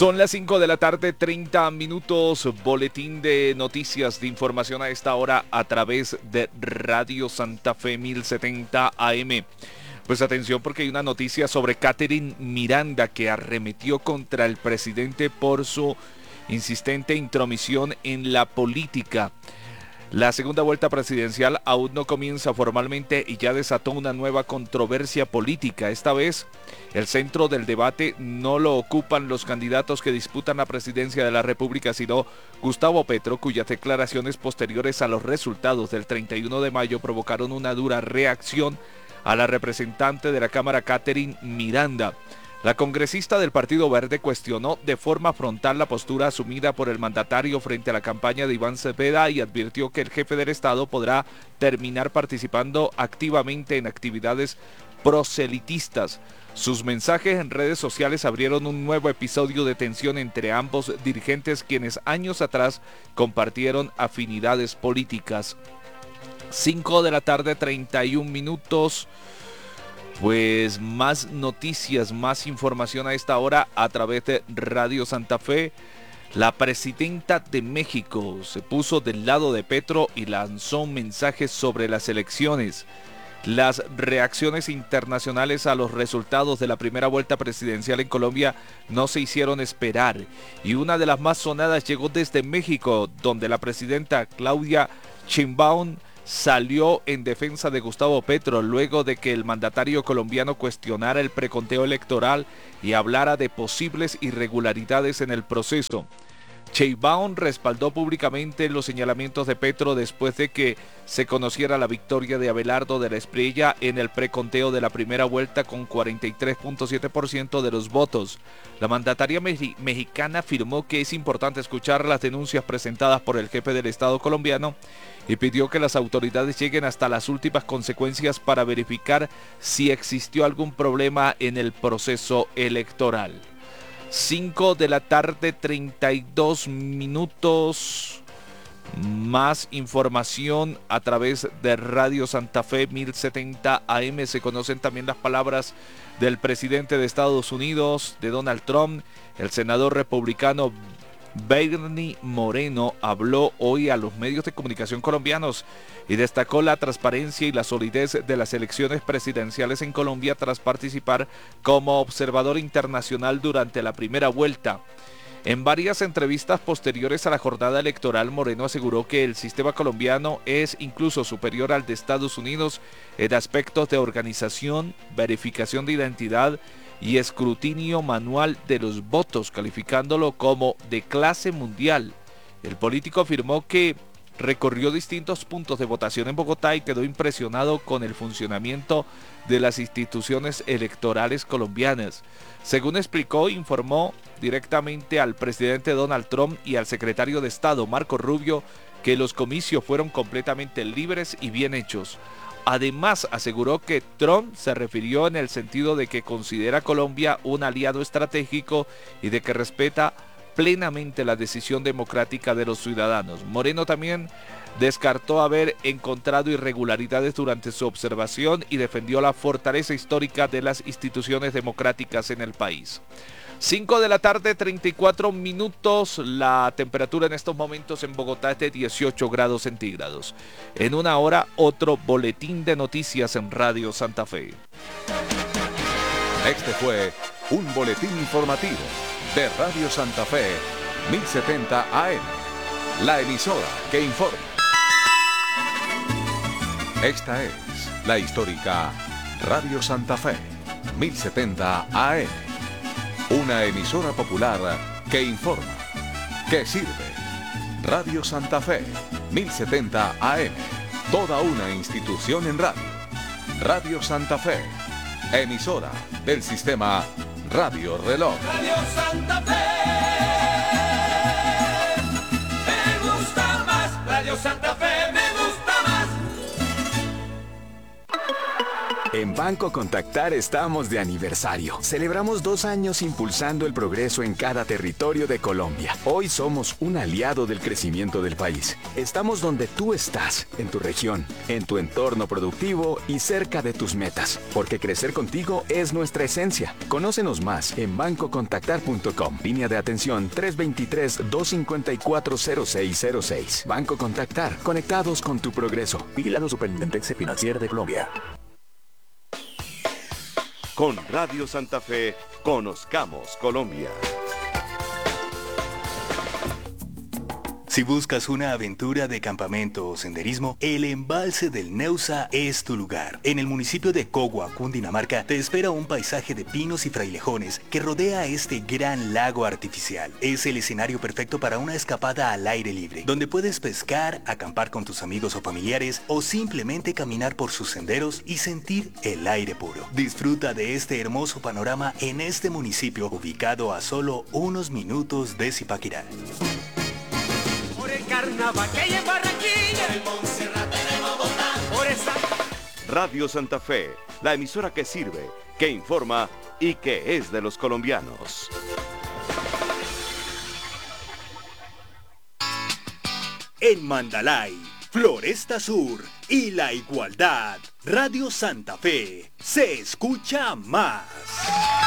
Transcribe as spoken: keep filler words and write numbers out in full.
Son las cinco de la tarde, treinta minutos, boletín de noticias de información a esta hora a través de Radio Santa Fe mil setenta A M. Pues atención porque hay una noticia sobre Catherine Miranda que arremetió contra el presidente por su insistente intromisión en la política. La segunda vuelta presidencial aún no comienza formalmente y ya desató una nueva controversia política. Esta vez, el centro del debate no lo ocupan los candidatos que disputan la presidencia de la República, sino Gustavo Petro, cuyas declaraciones posteriores a los resultados del treinta y uno de mayo provocaron una dura reacción a la representante de la Cámara, Catherine Miranda. La congresista del Partido Verde cuestionó de forma frontal la postura asumida por el mandatario frente a la campaña de Iván Cepeda y advirtió que el jefe del Estado podrá terminar participando activamente en actividades proselitistas. Sus mensajes en redes sociales abrieron un nuevo episodio de tensión entre ambos dirigentes, quienes años atrás compartieron afinidades políticas. cinco de la tarde, treinta y un minutos. Pues más noticias, más información a esta hora a través de Radio Santa Fe. La presidenta de México se puso del lado de Petro y lanzó mensajes sobre las elecciones. Las reacciones internacionales a los resultados de la primera vuelta presidencial en Colombia no se hicieron esperar y una de las más sonadas llegó desde México, donde la presidenta Claudia Sheinbaum salió en defensa de Gustavo Petro luego de que el mandatario colombiano cuestionara el preconteo electoral y hablara de posibles irregularidades en el proceso. Sheinbaum respaldó públicamente los señalamientos de Petro después de que se conociera la victoria de Abelardo de la Espriella en el preconteo de la primera vuelta con cuarenta y tres punto siete por ciento de los votos. La mandataria me- mexicana afirmó que es importante escuchar las denuncias presentadas por el jefe del Estado colombiano y pidió que las autoridades lleguen hasta las últimas consecuencias para verificar si existió algún problema en el proceso electoral. cinco de la tarde, treinta y dos minutos. Más información a través de Radio Santa Fe mil setenta A M. Se conocen también las palabras del presidente de Estados Unidos, de Donald Trump. El senador republicano Bernie Moreno habló hoy a los medios de comunicación colombianos y destacó la transparencia y la solidez de las elecciones presidenciales en Colombia tras participar como observador internacional durante la primera vuelta. En varias entrevistas posteriores a la jornada electoral, Moreno aseguró que el sistema colombiano es incluso superior al de Estados Unidos en aspectos de organización, verificación de identidad y escrutinio manual de los votos, calificándolo como de clase mundial. El político afirmó que recorrió distintos puntos de votación en Bogotá y quedó impresionado con el funcionamiento de las instituciones electorales colombianas. Según explicó, informó directamente al presidente Donald Trump y al secretario de Estado, Marco Rubio, que los comicios fueron completamente libres y bien hechos. Además, aseguró que Trump se refirió en el sentido de que considera a Colombia un aliado estratégico y de que respeta plenamente la decisión democrática de los ciudadanos. Moreno también descartó haber encontrado irregularidades durante su observación y defendió la fortaleza histórica de las instituciones democráticas en el país. cinco de la tarde, treinta y cuatro minutos. La temperatura en estos momentos en Bogotá es de dieciocho grados centígrados. En una hora, otro boletín de noticias en Radio Santa Fe. Este fue un boletín informativo de Radio Santa Fe mil setenta A M, la emisora que informa. Esta es la histórica Radio Santa Fe mil setenta A M, una emisora popular que informa, que sirve. Radio Santa Fe mil setenta A M, toda una institución en radio. Radio Santa Fe, emisora del sistema Radio Reloj. Radio Santa Fe, me gusta más. Radio Santa Fe, me gusta más. En Banco Contactar estamos de aniversario. Celebramos dos años impulsando el progreso en cada territorio de Colombia. Hoy somos un aliado del crecimiento del país. Estamos donde tú estás, en tu región, en tu entorno productivo y cerca de tus metas. Porque crecer contigo es nuestra esencia. Conócenos más en banco contactar punto com. Línea de atención tres dos tres, dos cinco cuatro, cero seis cero seis. Banco Contactar, conectados con tu progreso. Vigilado Superintendencia Financiera de Colombia. Con Radio Santa Fe, conozcamos Colombia. Si buscas una aventura de campamento o senderismo, el embalse del Neusa es tu lugar. En el municipio de Cogua, Cundinamarca, te espera un paisaje de pinos y frailejones que rodea este gran lago artificial. Es el escenario perfecto para una escapada al aire libre, donde puedes pescar, acampar con tus amigos o familiares o simplemente caminar por sus senderos y sentir el aire puro. Disfruta de este hermoso panorama en este municipio ubicado a solo unos minutos de Zipaquirá. El carnaval que hay en Barranquilla, el Monserrate de Bogotá, por esa... Radio Santa Fe, la emisora que sirve, que informa y que es de los colombianos. En Mandalay, Floresta Sur y La Igualdad, Radio Santa Fe se escucha más.